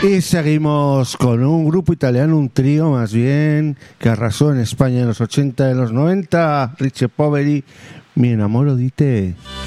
Y seguimos con un grupo italiano, un trío más bien, que arrasó en España en los 80 y en los 90. Richie Poveri, Mi enamoro di te.